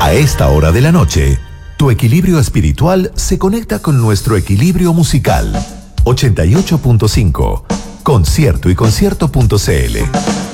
A esta hora de la noche, tu equilibrio espiritual se conecta con nuestro equilibrio musical. 88.5, concierto y concierto.cl.